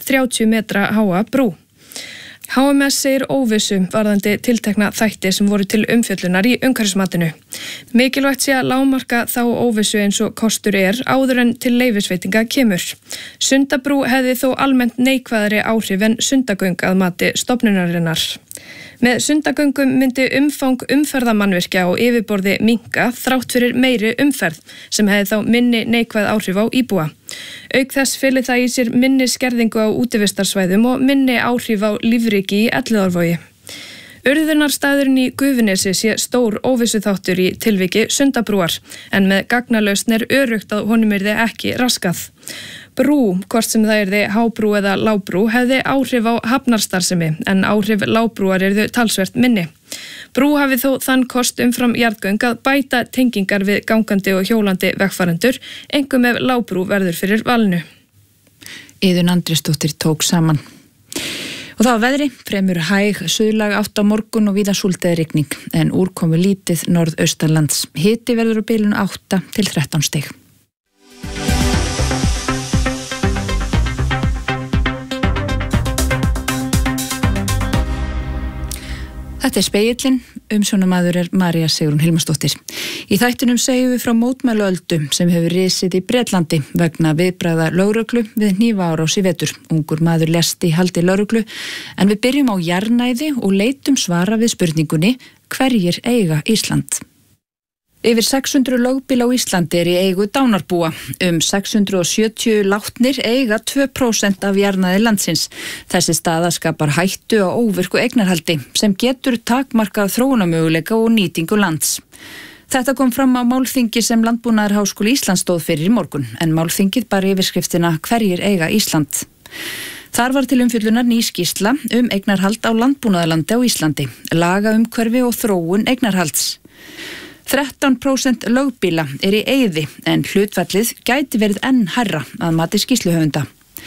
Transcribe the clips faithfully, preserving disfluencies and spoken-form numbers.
þrjátíu metra háa brú. H M S segir óvissu varðandi tiltekna þætti sem voru til umfjöllunar í umhverfismatinu. Mikilvægt sé að lágmarka þá óvissu eins og kostur er áður en til leyfisveitinga kemur. Sundabrú hefði þó almennt neikvæðari áhrif en sundagöng að mati stofnunarinnar. Með sundagöngum myndi umfang umferðamannvirkja og yfirborði minnka þrátt fyrir meiri umferð sem hefði þá minni neikvæð áhrif á íbúa. Auk þess feli það í sér minni skerðingu á útivistarsvæðum og minni áhrif á lífríki í Elliðaárvogi. Urðunarstaðurinn í Gufunesi sé stór óvissuþáttur í tilviki Sundabrúar en með gagnalausn er öruggt að honum yrði ekki raskað. Brú, hvort sem það yrði hábrú eða lágbrú, hefði áhrif á hafnarstarfsemi en áhrif lágbrúar yrðu talsvert minni. Brú hafi þó þann kost umfram jarðgöng að bæta tengingar við gangandi og hjólandi vegfarendur, einkum ef lágbrú verður fyrir valinu. Iðunn Andrésdóttir tók saman. Og það var veðri, fremur hæg, suðlæg átt á morgun og víða súldið rigning, en úrkomu lítið norðaustanlands. Hiti verður á bilinu átta til þrettán stig. Þetta er Spegillinn, umsjónamaður er María Sigrún Hilmarsdóttir. Í þættinum segjum við frá mótmæluöldu sem hefur risið í Bretlandi vegna viðbragða lögreglu við hnífaárás í vetur. Ungur maður lést í haldi lögreglu en við byrjum á jarðnæði og leitum svara við spurningunni hverjir eiga Ísland? Yfir sex hundruð lögbýl á Íslandi er í eigu dánarbúa. Um sex hundruð sjötíu látnir eiga tvö prósent af jarðnæði landsins. Þessi staða skapar hættu á óvirku eignarhaldi sem getur takmarkað þróunarmöguleika og nýtingu lands. Þetta kom fram á málþingi sem Landbúnaðarháskóli Íslands stóð fyrir í morgun, en málþingið bar yfirskriftina hverjir eiga Ísland. Þar var til umfjöllunar ný skýrsla um eignarhald á landbúnaðarlandi á Íslandi, lagaumhverfi og þróun eignarhalds. þrettán prósent lögbýla er í eyði en hlutfallið gæti verið enn hærra að mati skýrsluhöfunda.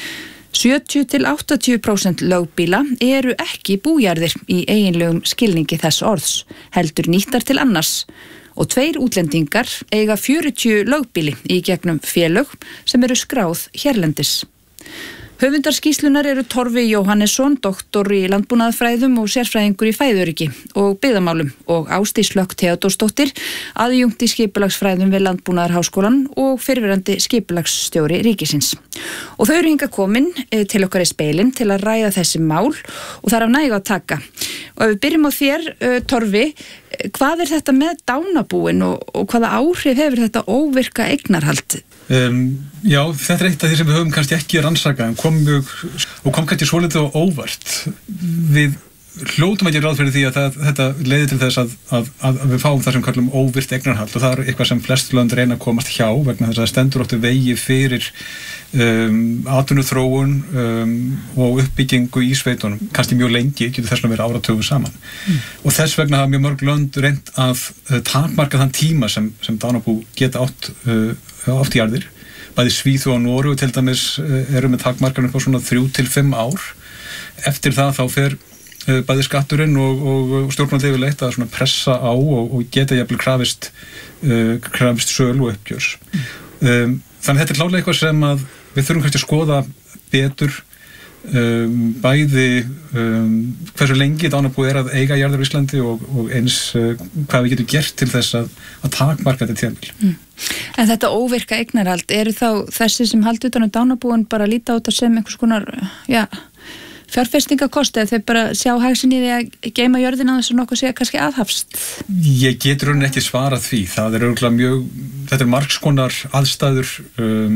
sjötíu til áttatíu prósent lögbýla eru ekki bújarðir í eiginlegum skilningi þess orðs, heldur nýttar til annars. Og tveir útlendingar eiga fjörutíu lögbýli í gegnum félög sem eru skráð hérlendis. Höfundar skýrslunar eru Torfi Jóhannesson, doktor í landbúnaðarfræðum og sérfræðingur í fæðuöryggi og byggðamálum og Ásdís Hlökk Theodórsdóttir, aðjúnkt í skipulagsfræðum við Landbúnaðarháskólann og fyrrverandi skipulagsstjóri ríkisins. Og þau eru hingað komin til okkar í Speilin til að ræða þessi mál og það er af nægu að taka. Og ef við byrjum á þér, Torfi, hvað er þetta með dánabúin og, og hvaða áhrif hefur þetta óvirka eignarhald? Um, já, þetta er eitt af því sem við höfum kannski ekki rannsaka en kom mjög, og kom kannski svolítið á óvart. Við hljótum ekki ráð fyrir því að það, þetta leiði til þess að, að, að við fáum það sem kallum óvirt eignarhald og það er eitthvað sem flest lönd reyna að komast hjá vegna þess að stendur óttu vegi fyrir um, atvinnuþróun um, og uppbyggingu í sveitunum, kannski mjög lengi, getur þess að vera áratugum saman. Mm. Og þess vegna hafa mjög mörg lönd reynt að uh, takmarka þann tíma sem, sem dánarbú geta átt uh, átt í jarðir. Bæði Svíþjóð og Noregur til dæmis eru með takmarkanum upp á svona þrjú til fimm ár. Eftir það þá fer bæði skatturinn og, og, og stjórnvöld yfirleitt að svona pressa á og, og geta jafnvel krafist, uh, krafist sölu og uppgjörs. Mm. Um, þannig þetta er klárlega eitthvað sem að við þurfum kannski að skoða betur um, bæði um, hversu lengi dánarbúið er að eiga jarðir á Íslandi og, og eins uh, hvað við getum gert til þess að, að takmarka þetta tímabil. Mm. En þetta óvirka eignarhald, eru þá þessi sem haldi utan um dánarbúin bara að líta á þetta sem einhvers konar, já, fjárfestingakosti eða þeir bara sjá hægsin í því að geyma jörðina þess að nokkuð sé kannski aðhafst? Ég getur raunin ekki svarað því. Það er örugglega mjög, þetta er margs konar aðstæður um,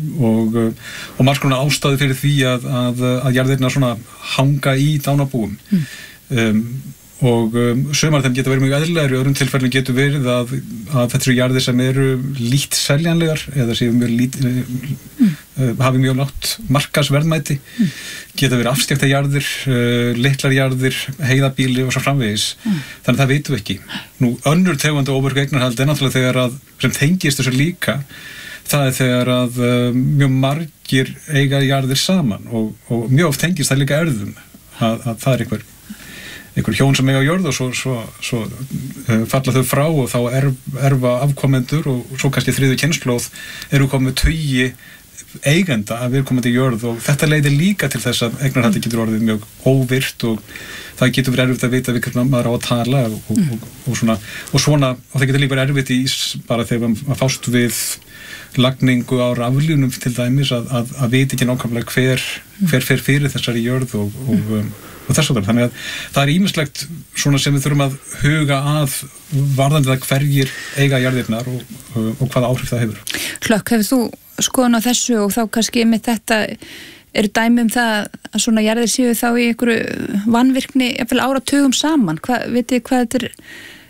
og, og margs konar ástæður fyrir því að, að, að jarðirna svona hanga í dánarbúum. Mm. Um, og um, sumar þeim geta verið mjög eðlilegar, í öðrum tilfellum getur verið að, að þetta eru jarðir sem eru lít seljanlegar eða séu mjög lít mm. uh, hafi mjög lágt markaðsverðmæti, mm. geta verið afstjækta jarðir, uh, litlar jarðir, heiðabíli og svo framvegis. Mm. Þannig að það vitum við ekki. Nú önnur tegund og óvirku eignarhald er náttúrulega þegar að sem tengist þessu líka, það er þegar að uh, mjög margir eiga jarðir saman og, og mjög oft tengist það líka erðum að, að það er einhver einhver hjón sem eiga jörð og svo, svo, svo uh, falla þau frá og þá erf, erfa afkomendur og svo kannski þriðju kynslóð eru komið tugi eigenda að viðkomandi jörð og þetta leiðir líka til þess að eignarhaldi getur orðið mjög óvirt og það getur verið erfitt að vita við hvernig maður á að tala og, og, og, og, svona, og svona og það getur líka verið erfitt í bara þegar maður fást við lagningu á raflínum til dæmis að, að, að vita ekki nákvæmlega hver, hver fer fyrir þessari jörð og, og, um, og þess að það. Þannig að það er ýmislegt svona sem við þurfum að huga að varðandi það hverjir eiga jarðirnar og, og, og hvaða áhrif það hefur. Hlökk, hefur þú skoðun á þessu og þá kannski með þetta eru dæmi um það að svona jarðir séu þá í einhverju vanvirkni jafnvel áratugum saman? Hva, vitið hvað þetta er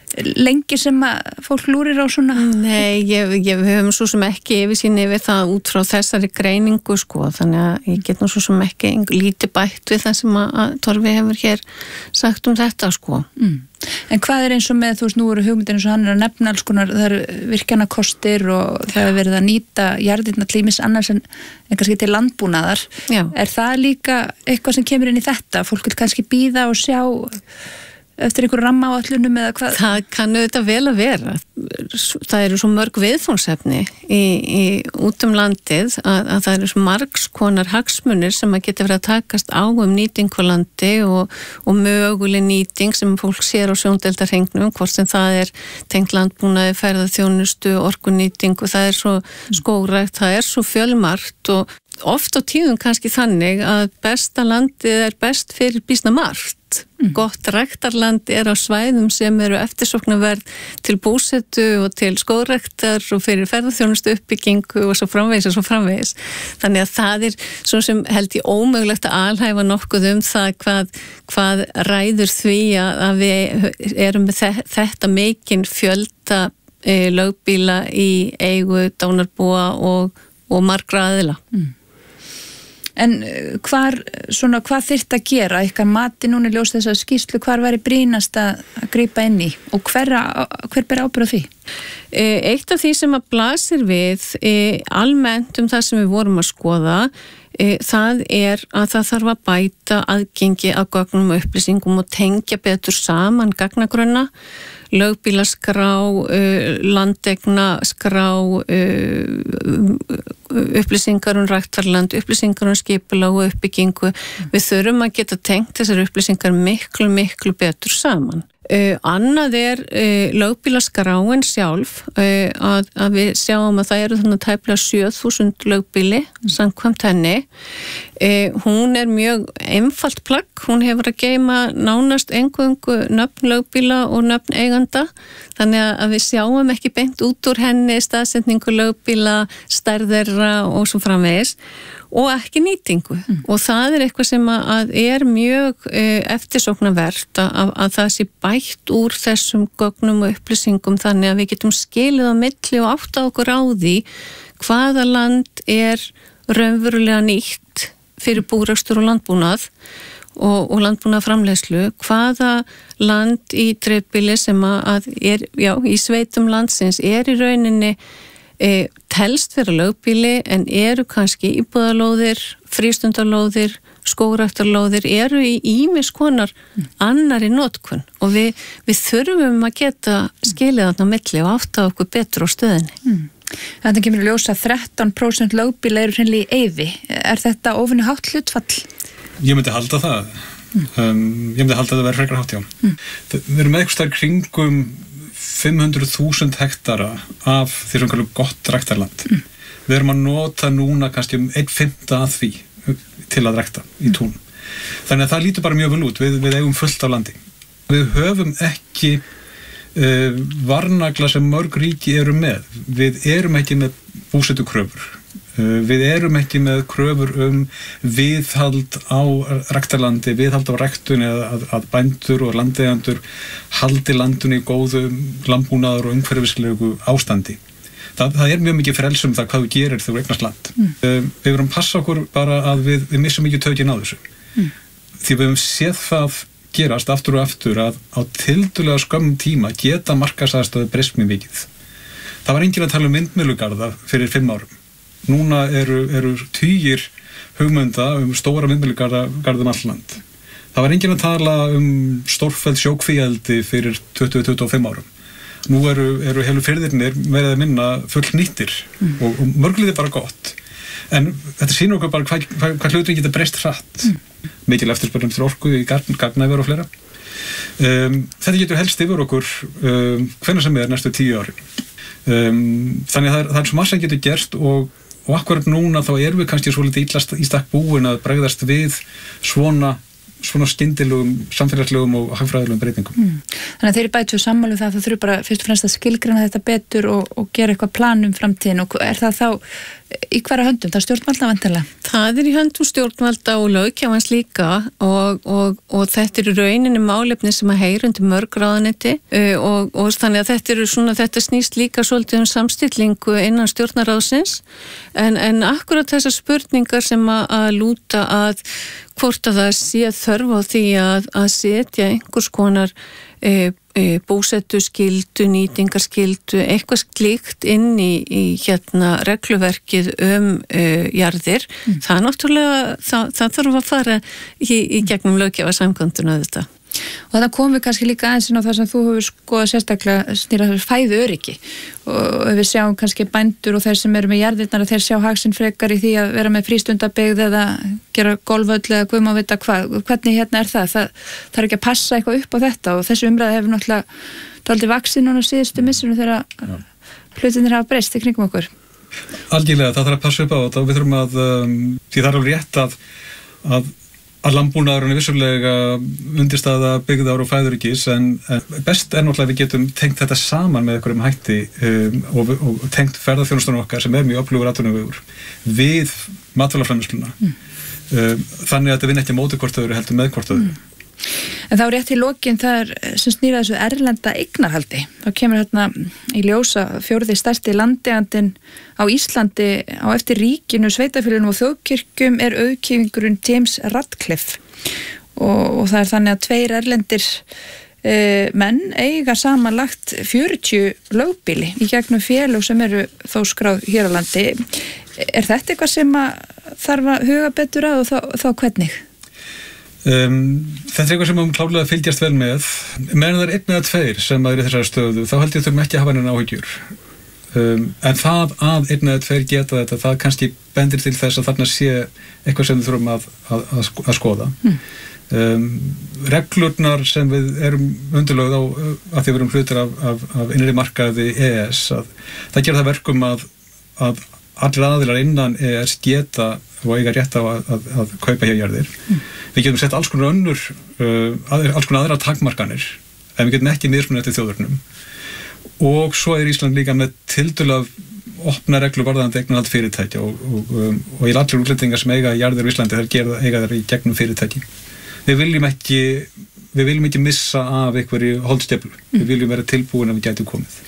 lengi sem að fólk lúrir á svona? Nei, ég, ég við höfum svo sem ekki yfirsýn yfir það út frá þessari greiningu sko, þannig að ég get nú svo sem ekki lítið bætt við það sem að, að Torfi hefur hér sagt um þetta sko. Mm. En hvað er eins og með, þú veist, nú eru hugmyndir eins og hann er að nefna alls konar, það eru virkjanakostir og það er verið að nýta jarðirna klímis annars en, en kannski til landbúnaðar. Já. Er það líka eitthvað sem kemur inn í þetta? Fólk vil kannski bíða og sjá eftir einhverju rammaáætlunum eða hvað? Það kann auðvitað vel að vera. Það eru svo mörg viðfangsefni í, í út um landið að, að það eru svo margs konar hagsmunir sem að geta verið að takast á um nýtingu landi og, og möguleg nýting sem fólk sér á sjóndeildarhengnum, hvort sem það er tengt landbúnaði, ferðaþjónustu, orkunýtingu, það er svo skógrækt, það er svo fjölmargt og oft á tíðum kannski þannig að besta landið er best fyrir býsna margt. Mm. Gott ræktarland er á svæðum sem eru eftirsóknarverð til búsetu og til skógræktar og fyrir ferðarþjónustu uppbyggingu og svo framvegis og svo framvegis. Þannig að það er svo sem held ég ómögulegt að alhæfa nokkuð um það hvað, hvað ræður því að við erum með þetta mikinn fjölda e, lögbíla í eigu dánarbúa og, og margra aðila. Mm. En hvar, svona, hvað þyrft að gera? Eitthvað mati núna í ljós þess að skýrslu, hvar væri brýnast að grípa inn í og hver, hver ber ábyrgð á því? Eitt af því sem að blasir við almennt um það sem við vorum að skoða, það er að það þarf að bæta aðgengi að gögnum og upplýsingum og tengja betur saman gagnagrunna, lögbílaskrá, landeigna-skrá, upplýsingar um ræktarland, upplýsingar um skipulag og uppbyggingu. Við þurfum að geta tengt þessar upplýsingar miklu, miklu betur saman. Uh, annað er uh, lögbílaskráin sjálf uh, að, að við sjáum að það eru þannig tæplega sjö þúsund lögbíli samkvæmt henni. Uh, hún er mjög einfalt plagg, hún hefur að geyma nánast eingöngu nöfn lögbíla og nöfn eiganda, þannig að við sjáum ekki beint út úr henni staðsetningu lögbíla, stærðirra og svo framvegis og ekki nýtingu mm. og það er eitthvað sem að er mjög uh, eftirsóknarvert að, að það sé bætt úr þessum gögnum og upplýsingum þannig að við getum skilið á milli og átta okkur á því hvaða land er raunverulega nýtt fyrir búrekstur og landbúnað og, og landbúnað framleiðslu, hvaða land í dreifbýli sem að er, já, í sveitum landsins er í rauninni E, telst vera lögbýli en eru kannski íbúðalóðir, frístundarlóðir, skógræktarlóðir eru í ýmis konar annari notkun og við, við þurfum að geta skilið þarna á milli og átta okkur betur á stöðinni. Mm. Þetta kemur að ljósa þrettán prósent lögbýla eru hreinlega í eyði. Er þetta óvinni hátt hlutfall? Ég myndi halda það. Mm. Um, ég myndi halda það að vera frekar hátt, já. Mm. Við erum með eitthvað starf kringum fimm hundruð þúsund hektara af því sem kallar gott ræktarland. Mm. Við erum að nota núna kannski um einn fimmta að því til að rækta í tún. Þannig að það lítur bara mjög vel út. Við, við eigum fullt af landi. Við höfum ekki uh, varnagla sem mörg ríki eru með. Við erum ekki með búsetukröfur. Uh, við erum ekki með kröfur um viðhald á ræktarlandi, viðhald á ræktun eða að, að bændur og landeigandur haldi landunni í góðu landbúnaðar og umhverfislegu ástandi. Það, það er mjög mikið frelsum það hvað þú gerir þegar þú eignast land. Mm. Uh, við verum passa okkur bara að við, við missum mikið tökin á þessu. Mm. Því við höfum séð það gerast aftur og aftur að á tildulega skömmum tíma geta markaðsaðstöðu breyst mjög mikið. Það var enginn að tala um vindmyllugarða fyrir fimm árum. Núna eru, eru tugir hugmynda um stóra vindmyllugarðum alland. Það var enginn að tala um stórfelld sjókvíeldi fyrir tuttugu til tuttugu og fimm árum. Nú eru, eru heilu firðirnir verið að minna full nýttir mm. og, og mörglið er bara gott. En þetta sýnir okkur bara hvað, hvað, hvað hluturinn geta breyst hratt. Mm. Mikil eftirspurn eftir orku í gagnaver og fleira. Um, þetta getur helst yfir okkur um, hvenær sem er næstu tíu ári. Um, þannig að það er, það er svo margt sem getur gerst og, og akkurat núna þá erum við kannski svolítið illa í stakk búin að bregðast við svona svona skyndilegum, samfélagslegum og hagfræðilegum breytingum. Mm. Þannig að þeir eru bætið sammála um það að það þurfi bara fyrst og fremst að skilgreina þetta betur og, og gera eitthvað plan um framtíðin og er það þá í hverja höndum? Það er stjórnvalda vantilega? Það er í höndum stjórnvalda og löggjafans líka og, og, og þetta eru rauninni málefni sem að heyra undir mörg ráðuneyti og, og þannig að þetta eru svona, þetta snýst líka svolítið um samstillingu innan stjórnarráðsins en, en akkurat þessar spurningar sem að, að lúta að hvort að það sé þörf á því að, að setja einhvers konar e, e, búsettuskyldu, nýtingarskyldu, eitthvað slíkt inn í, í hérna regluverkið um e, jarðir. Mm. Það er náttúrulega, það, það þarf að fara í, í gegnum löggjafarsamkvæmdina þetta. Og þetta kom við kannski líka aðeins inn á það sem þú hefur skoðað sérstaklega snýra fæðu öryggi og við sjáum kannski bændur og þeir sem eru með jarðirnar að þeir sjá hagsinn frekar í því að vera með frístundabyggð eða gera golfvöll eða guð má vita hvað, hvernig hérna er það það þarf ekki að passa eitthvað upp á þetta og þessu umræði hefur náttúrulega aldrei vaksið núna síðustu missunum þegar hlutinir hafa breyst í kringum okkur. Algjörlega, það þarf að passa upp á þetta og við þurfum að um, því það er alveg rétt að, að að landbúnaðurinn er vissulega undirstaða byggðar og fæðuríkis en, en best er náttúrulega að við getum tengt þetta saman með einhverjum hætti um, og, og tengt ferðarþjónustunum okkar sem er mjög öflugur atvinnuvegur við matvælaframleiðsluna mm. um, þannig að þetta vinna ekki á móti hvort öðru heldur með hvort öðru. Mm. En þá rétt í lokin þar sem snýra þessu erlenda eignarhaldi. Þá kemur hérna í ljósa fjórði stærsti landeigandinn á Íslandi á eftir ríkinu, sveitafélögunum og þjóðkirkjum er auðkýfingurinn James Radcliffe og, og það er þannig að tveir erlendir eh, menn eiga samanlagt fjörutíu lögbýli í gegnum félög sem eru þó skráð hér á landi. Er þetta eitthvað sem að þarf að huga betur að og þá, þá hvernig? Um, þetta er eitthvað sem við klálega að fylgjast vel með meðan það er einn eða tveir sem að eru í þessari stöðu þá held ég þurfum ekki að hafa henni áhyggjur um, en það að einn eða tveir geta þetta það kannski bendir til þess að þarna sé eitthvað sem við þurfum að, að, að, að skoða mm. um, reglurnar sem við erum undirlögð á að því við erum hlutir af, af, af innri markaði E E S að, það gerir það verkum að, að allir aðilar innan E E S geta og eiga rétt á að, að, að kaupa hér jarðir. Mm. Við getum sett alls konar önnur, uh, alls konar aðra takmarkanir, en við getum ekki mismunað eftir þjóðurnum. Og svo er Ísland líka með tiltölulega opna reglur varðandi eignarhald fyrirtækja og, og, um, og í allir útlendingar sem eiga jarðir í Íslandi þær gera, eiga þær í gegnum fyrirtæki. Við viljum ekki, við viljum ekki missa af einhverju holdstefnu. Mm. Við viljum vera tilbúin að við gætum komið.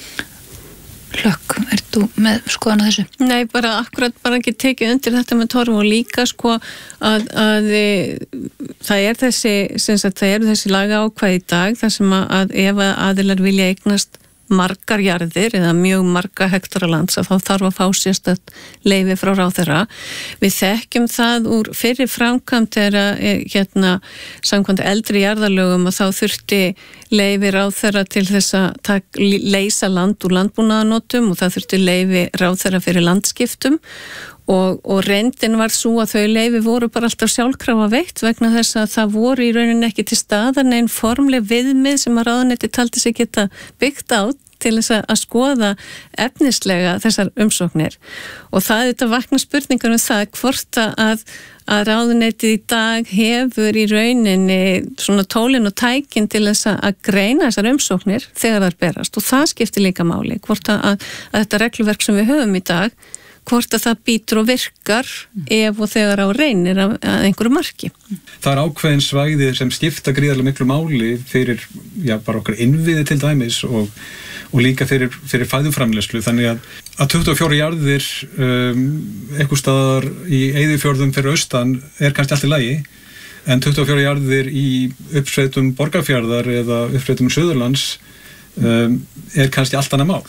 Hlökk, ert þú með skoðan að þessu? Nei, bara akkurat bara ekki tekið undir þetta með Torfum og líka sko að, að e, það er þessi, sem sagt, það eru þessi laga ákvæði í dag þar sem að, að ef aðilar vilja eignast margar jarðir eða mjög marga hektara lands að þá þarf að fá sérstakt leyfi frá ráðherra. Við þekkjum það úr fyrir framkvæmd þegar hérna samkvæmt eldri jarðalögum að þá þurfti leyfi ráðherra til þess að tak, leysa land úr landbúnaðarnotum og það þurfti leyfi ráðherra fyrir landskiptum og, og reyndin var svo að þau leyfi voru bara alltaf sjálfkrafa veitt vegna þess að það voru í rauninni ekki til staðar neinn formleg viðmið sem að ráðuneyti taldi sig geta byggt á til þess að skoða efnislega þessar umsóknir og það er þetta vakna spurningar um það hvort að, að ráðuneytið í dag hefur í rauninni svona tólin og tækin til þess að greina þessar umsóknir þegar þær berast og það skiptir líka máli hvort að, að, að þetta regluverk sem við höfum í dag hvort að það býtur og virkar ef og þegar á reynir að, að einhverju marki. Það er ákveðin svæði sem skipta gríðarlega miklu máli fyrir, já, bara okkar innviði til dæmis og, og líka fyrir, fyrir fæðuframleiðslu, þannig að, að tuttugu og fjórar jarðir um, einhvers staðar í Eyðifjörðum fyrir austan er kannski allt í lagi, en tuttugu og fjórar jarðir í uppsveitum Borgarfjarðar eða uppsveitum Suðurlands um, er kannski allt annað mál.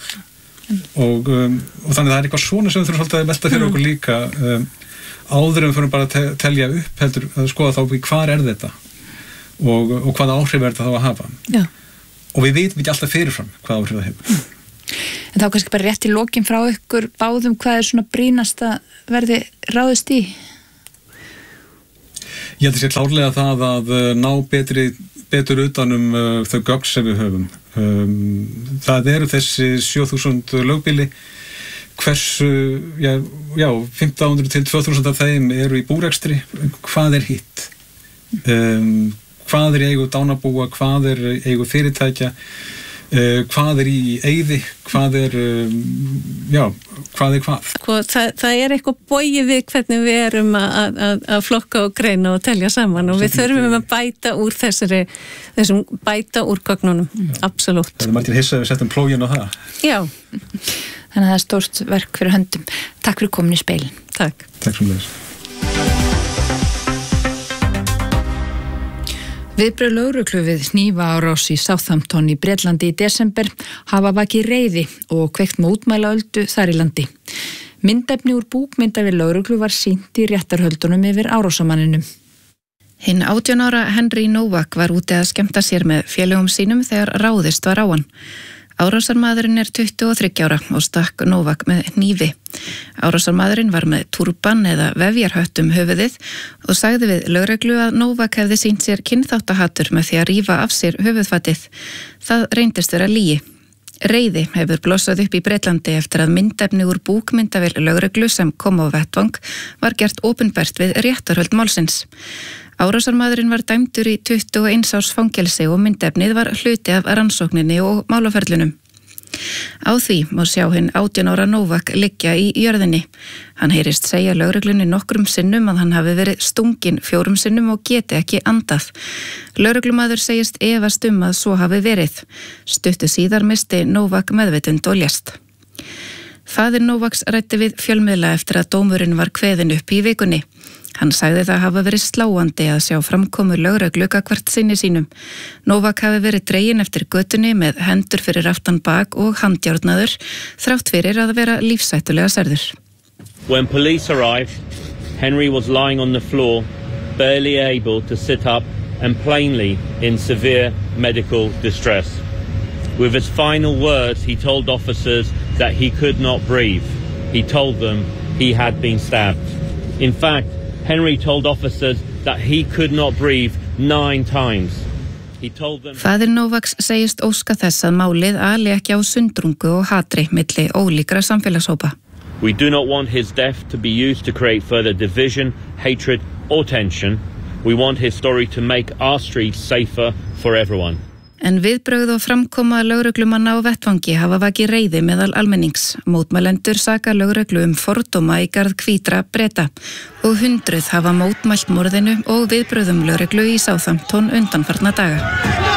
Og, um, og þannig að það er eitthvað svona sem við þurfum svolítið að velta fyrir okkur líka um, áður en við fyrir bara að te telja upp heldur að skoða þá hvað er þetta og, og hvaða áhrif er þetta þá að hafa. Já. Og við veitum ekki alltaf fyrirfram hvaða áhrif það hefur. En þá kannski bara rétt í lokin frá ykkur báðum, hvað er svona brýnast að verði ráðist í? Ég held að sé klárlega það að ná betri, betur utanum uh, þau gögn sem við höfum. Um, það eru þessi sjö þúsund lögbýli, hversu, já, já fimmtán hundruð til tvö þúsund af þeim eru í búrekstri, hvað er hitt? Um, hvað er í eigu dánarbúa, hvað er í eigu fyrirtækja, uh, hvað er í eyði, hvað er, um, já, hvað er hvað? Sko, það, það er eitthvað bogið við hvernig við erum að, að, að flokka og greina og telja saman og við þurfum að bæta úr þessari, þessum bæta úr gögnunum, mm. absolutt. Það er margir hissa að við setjum plógin á það. Já. Þannig að það er stórt verk fyrir höndum. Takk fyrir komin í speilin. Takk. Takk fyrir þess. Viðbrögð lögreglu við hnífaárás í Southampton í Bretlandi í desember hafa vakið reiði og kveikt mótmælaöldu þar í landi. Myndefni úr búkmynda við lögreglu var sýnt í réttarhöldunum yfir árásamanninum. Hinn átján ára Henry Novak var úti að skemmta sér með félögum sínum þegar ráðist var á hann. Árásarmaðurinn er tuttugu og þriggja ára og stakk Novak með hnífi. Árásarmaðurinn var með túrban eða vefjarhött um höfuðið og sagði við lögreglu að Novak hefði sýnt sér kynþáttahatur með því að rífa af sér höfuðfatið. Það reyndist vera lygi. Reiði hefur blossað upp í Bretlandi eftir að myndefni úr búkmyndavél lögreglu sem kom á vettvang var gert opinbert við réttarhöld málsins. Árásarmaðurinn var dæmdur í tuttugu og eins árs fangelsi og myndefnið var hluti af rannsókninni og málaferlunum. Á því má sjá hinn átján ára Novak liggja í jörðinni. Hann heyrist segja lögreglunni nokkrum sinnum að hann hafi verið stunginn fjórum sinnum og geti ekki andað. Lögreglumaður segist efast um að svo hafi verið. Stuttu síðar misti Novak meðvitund og lést. Faðir Novaks ræddi við fjölmiðla eftir að dómurinn var kveðinn upp í vikunni. Hann sagði það hafa verið sláandi að sjá framkomu lögreglu gagnvart sinni sínum. Novak hafi verið dreginn eftir götunni með hendur fyrir aftan bak og handjárnaður, þrátt fyrir að vera lífshættulega særður. When police arrived, Henry was lying on the floor, barely able to sit up and plainly in severe medical distress. With his final words, he told officers that he could not breathe. He told them he had been stabbed. In fact, Henry told officers that he could not breathe nine times. He told them... Faðir Novaks segist óska þess að málið ali ekki á sundrungu og hatri milli ólíkra samfélagshópa. We do not want his death to be used to create further division, hatred or tension. We want his story to make our streets safer for everyone. En viðbrögð og framkoma lögreglumanna á vettvangi hafa vakið reiði meðal almennings. Mótmælendur saka lögreglu um fordóma í garð hvítra Breta og hundruð hafa mótmælt morðinu og viðbrögðum lögreglu í Southampton undanfarna daga.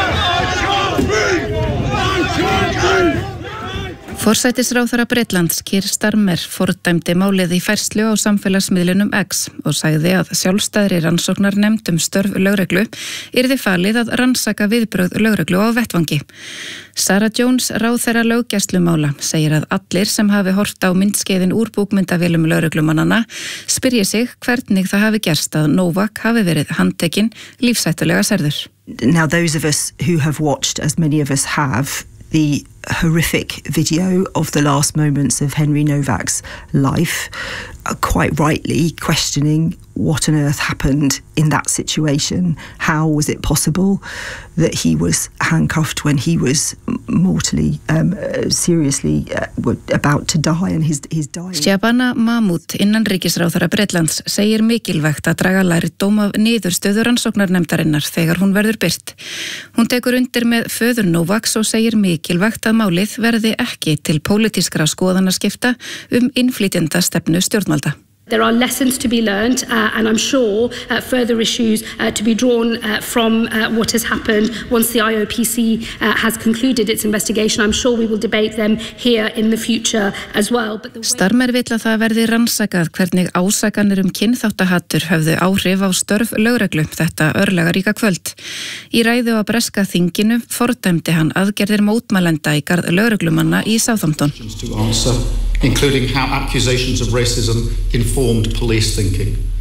Forsætisráðherra Bretlands Keir Starmer fordæmdi málið í færslu á samfélagsmiðlunum X og sagði að sjálfstæðri rannsóknarnefnd um störf lögreglu yrði falið að rannsaka viðbrögð lögreglu á vettvangi. Sarah Jones, ráðherra löggæslumála, segir að allir sem hafi hort á myndskeiðin úr búkmyndavélum lögreglumannanna spyrji sig hvernig það hafi gerst að Novak hafi verið handtekinn lífshættulega særður. Now those of us who have watched, as many of us have, the horrific video of the last moments of Henry Novak's life, are quite rightly questioning what on earth happened in that situation. How was it possible that he was handcuffed when he was mortally, um, seriously uh, about to die and his, his dying? Shabana Mahmood, innanríkisráðherra Bretlands, segir mikilvægt að draga lærdóm af niðurstöðu rannsóknarnefndarinnar þegar hún verður birt. Hún tekur undir með föður Novaks og segir mikilvægt að málið verði ekki til pólitískra skoðanaskipta um innflytjenda stefnu stjórnvalda. There are lessons to be learned uh, and I'm sure uh, further issues uh, to be drawn uh, from uh, what has happened once the I O P C uh, has concluded its investigation. I'm sure we will debate them here in the future as well. But the way... Starmer vill að það verði rannsakað hvernig ásakanir um kynþáttahatur höfðu áhrif á störf lögreglu þetta örlagaríka kvöld. Í ræðu á breska þinginu fordæmdi hann aðgerðir mótmælenda í garð lögreglumanna í Southampton. Including how accusations of racism informed police thinking.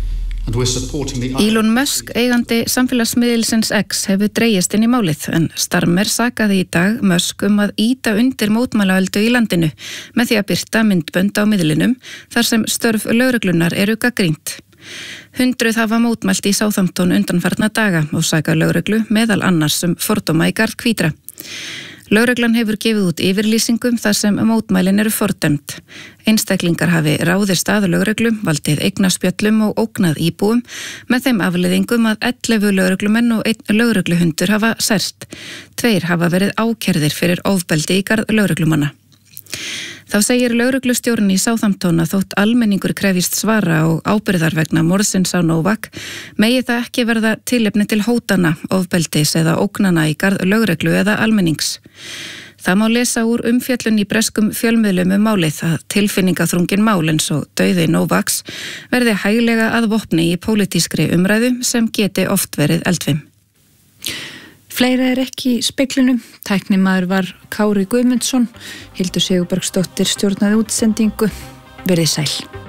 Elon Musk, eigandi samfélagsmiðilsins X, hefur dregist inn í málið en Starmer sakaði í dag Musk um að ýta undir mótmælaöldu í landinu með því að birta myndbönd á miðlinum þar sem störf lögreglunar eru gagnrýnd. Hundruð hafa mótmælt í Southampton undanfarna daga og saka lögreglu meðal annars um fordóma í garð hvítra. Lögreglan hefur gefið út yfirlýsingum þar sem mótmælin eru fordæmt. Einstaklingar hafi ráðist að lögreglu, valdið eignaspjöllum og ógnað íbúum með þeim afleiðingum að ellefu lögreglumenn og einn lögregluhundur hafa særst. Tveir hafa verið ákærðir fyrir ofbeldi í garð lögreglumanna. Þá segir lögreglustjórinn í Southampton að þótt almenningur krefjist svara og ábyrgðar vegna morðsins á Novak, megi það ekki verða tilefni til hótana, ofbeldis eða ógnana í garð lögreglu eða almennings. Það má lesa úr umfjöllun í breskum fjölmiðlum um málið að tilfinningaþrungin mál eins og dauði Novaks verði hæglega að vopni í pólitískri umræðu sem geti oft verið eldfim. Fleira er ekki í speglinum. Tæknimaður var Kári Guðmundsson. Hildur Sigurbergsdóttir stjórnaði útsendingu. Verið sæl.